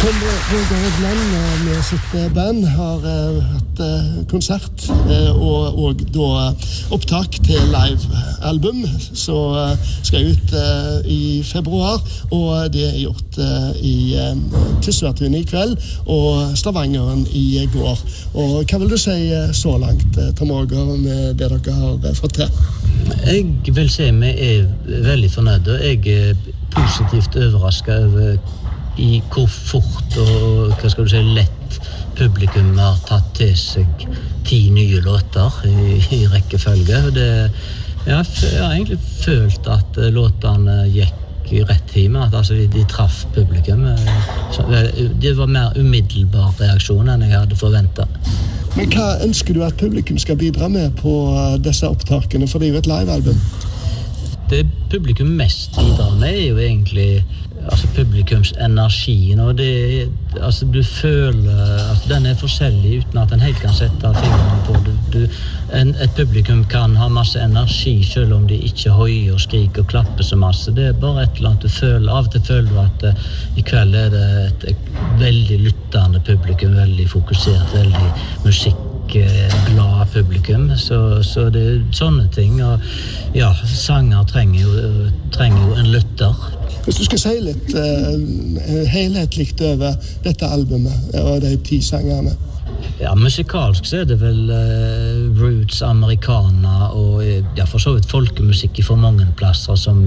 Tom Roger Hovland med sitt band har hatt konsert og da opptak til live-album som skal ut i februar, og det gjort i Tysværtun i kveld og Stavangeren i går. Og hva vil du si så langt, Tom Roger, med det dere har fått til? Jeg vil si vi veldig fornøyde, og jeg positivt overrasket over i hvor fort og hva skal du si, lett publikum har tatt til seg 10 nye låter i rekkefølge. Jeg har egentlig følt at låtene gikk i rett tid, at altså, de traff publikum. Det var mer umiddelbar reaksjon enn jeg hadde forventet. Men hva ønsker du at publikum skal bidra med på disse opptakene, for det er jo et live-album? Det publikum mest bidrar med jo egentlig publikums energi, og du føler at den forskjellig uten at en helt kan sette fingeren på det. Et publikum kan ha masse energi selv om de ikke høyer og skriker og klapper så masse. Det bare et eller annet du føler. Av og til føler du at i kveld det et veldig lyttende publikum, veldig fokusert, veldig musikkglad publikum, så det sånne ting, og ja, sanger trenger jo en lytter. Hvis du skal si litt helhetlig over dette albumet og de 10 sangerne? Ja, musikalsk så det vel roots, americana og for så vidt folkemusikk i for mange plasser som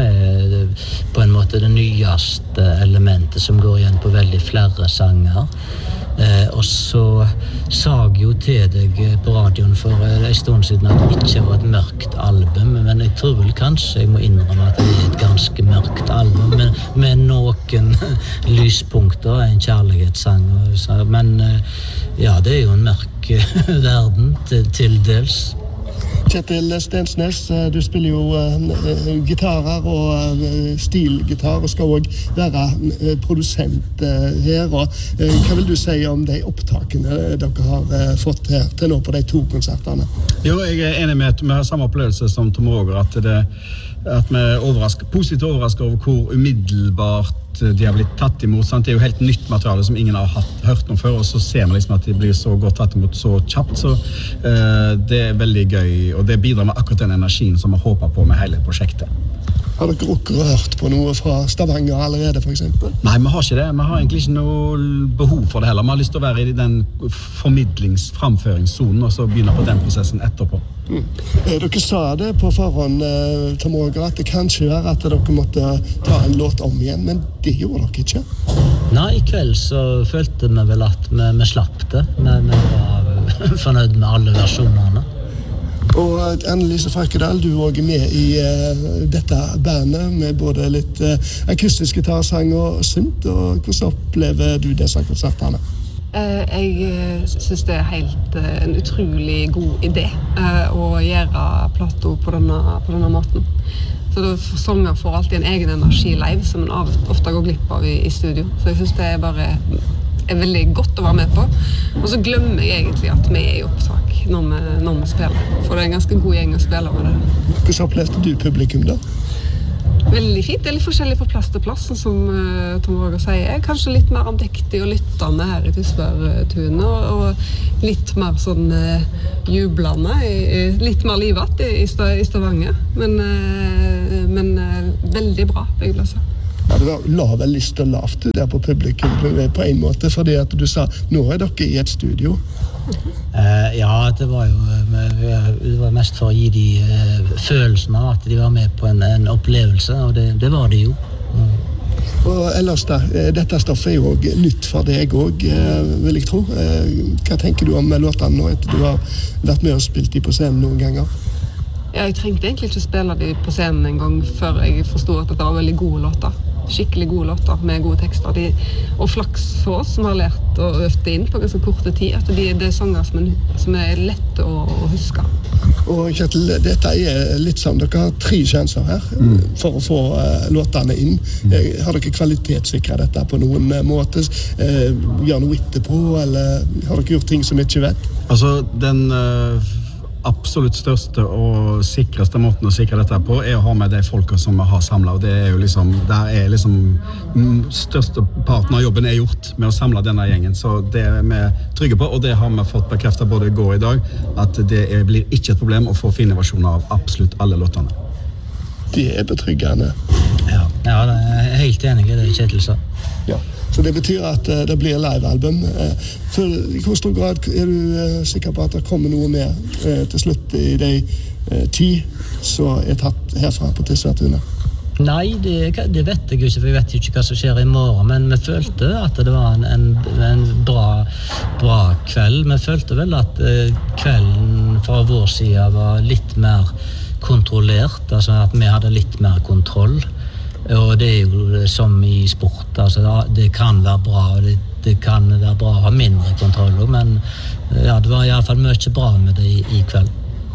på en måte det nyeste elementet som går igjen på veldig flere sanger. Og så sa jeg jo til deg på radioen for en stund siden at det ikke var et mørkt album, men jeg tror vel kanskje jeg må innrømme at det et ganske mørkt album, med noen lyspunkter, en kjærlighetssang, men ja, det jo en mørk verden til dels. Kjetil Stensnes, du spiller jo gitarer og stilgitar og skal også være produsent her. Og hva vil du si om de opptakene dere har fått her til nå på de 2 konsertene? Jo, jeg enig med at vi har samme opplevelse som Tom Roger, at vi positivt overrasket over hvor umiddelbart de har blitt tatt imot. Sant? Det jo helt nytt materiale som ingen har hørt noe før, og så ser vi liksom at de blir så godt tatt imot så kjapt, så det veldig gøy, og det bidrar med akkurat den energien som vi håper på med hele prosjektet. Har dere også hørt på noe fra Stavanger allerede, for eksempel? Nei, vi har ikke det. Vi har egentlig ikke noe behov for det heller. Vi har lyst til å være i den framføringszonen, og så begynne på den prosessen etterpå. Dere sa det på forhånd, Tom Roger, at det kanskje var at dere måtte ta en låt om igjen, men det gjorde dere ikke? Nei, i kveld så følte vi vel at vi slapp det, men vi var fornøyd med alle versjonene. Og Annelise Falkedal, du er med i dette bandet med både litt akustisk gitarsang og synt, og hvordan opplever du disse konsertene? Jeg synes det helt en utrolig god idé å gjøre plato på denne måten. Så sanger får alltid en egen energi live som en ofte går glipp av i studio. Så jeg synes det bare veldig godt å være med på. Og så glemmer jeg egentlig at vi i opptak når vi spiller. For det en ganske god gjeng å spille med det. Hvordan opplevde du publikum da? Veldig fint. Det litt forskjellig fra plass til plass, som Tom Roger sier. Kanskje litt mer andektig og lyttende her i Tysværtun, og litt mer sånn jublende, litt mer livat i Stavanger. Men veldig bra, vil jeg si. Ja, det var vel litt og lavt der på publikum på en måte, fordi at du sa, nå dere i et studio. Ja, det var mest for å gi de følelsen av at de var med på en opplevelse, og det var de jo. Og ellers da, dette stoffet jo også nytt for deg også, vil jeg tro. Hva tenker du om låtene nå etter du har vært med og spilt de på scenen noen ganger? Ja, jeg trengte egentlig ikke å spille de på scenen en gang før jeg forstod at dette var veldig gode låter. Skikkelig gode låter med gode tekster. Og flaks for oss som har lært å øve det inn på ganske korte tid, at det sanger som lett å huske. Og Kjetil, dette litt sånn, dere har 3 sjanser her for å få låtene inn. Har dere kvalitetssikret dette på noen måte? Gjør noe etterpå, eller har dere gjort ting som vi ikke vet? Altså, absolutt største og sikreste måten å sikre dette på å ha med de folka som vi har samlet, og det jo liksom, der største parten av jobben gjort med å samle denne gjengen, så det vi trygge på, og det har vi fått bekreftet både i går og i dag, at det blir ikke et problem å få fine versjoner av absolutt alle låtene. Det betryggende. Ja, jeg helt enig i det Kjetil sa. Ja. Så det betyr at det blir live-album. For i hvor stor grad du sikker på at det kommer noe med til slutt i de 10 som tatt herfra på Tysværtunet? Nei, det vet jeg ikke, for jeg vet ikke hva som skjer i morgen, men vi følte at det var en bra kveld. Vi følte vel at kvelden fra vår side var litt mer kontrollert, altså at vi hadde litt mer kontroll. Og det jo som i sport, altså det kan være bra, og det kan være bra å ha mindre kontroll, men ja, det var i alle fall mye bra med det i kveld.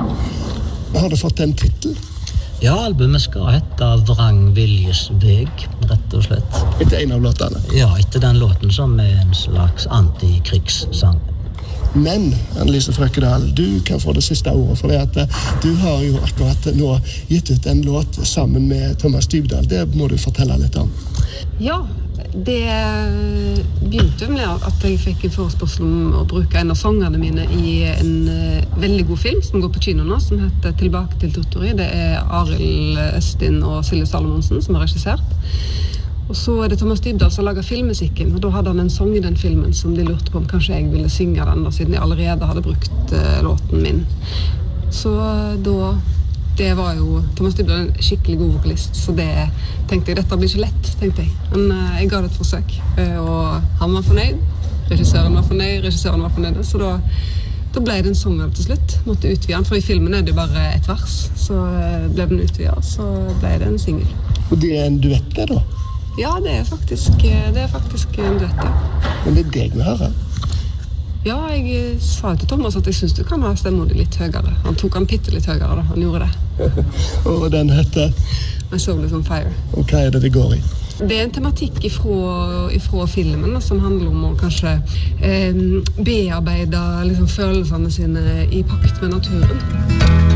Har du fått en titel? Ja, albumet skal hete Vrang Viljes Veg, rett og slett. Etter en av låtene? Ja, etter den låten som en slags antikrigssang. Men, Annelise Frøkedal, du kan få det siste ordet, for det at du har jo akkurat nå gitt ut en låt sammen med Thomas Dybdahl. Det må du fortelle litt om. Ja, det begynte med at jeg fikk en forespørsel om å bruke en av sangene mine i en veldig god film som går på kino nå, som heter Tilbake til Tortori. Det Arild Østin og Silje Salomonsen som har regissert. Og så det Thomas Dybdahl som laget filmmusikken, og da hadde han en sang i den filmen som de lurte på om kanskje jeg ville synge den, siden jeg allerede hadde brukt låten min. Så da, det var jo Thomas Dybdahl en skikkelig god vokalist, så det tenkte jeg, dette blir ikke lett, tenkte jeg. Men jeg ga det et forsøk, og han var fornøyd, regissøren var fornøyd, så da ble det en sang til slutt, måtte utvide den, for i filmen det jo bare et vers, så ble den utvidet, så ble det en single. Og det en duett det da? Ja, det faktisk en duett, ja. Men det deg vi hører? Ja, jeg sa til Thomas at jeg synes du kan ha stemmen litt høyere. Han tok den bitte litt høyere da, han gjorde det. Og den heter? My Soul is on Fire. Og hva det går i? Det en tematikk ifra filmen som handler om å kanskje bearbeide liksom, følelsene sine i pakt med naturen.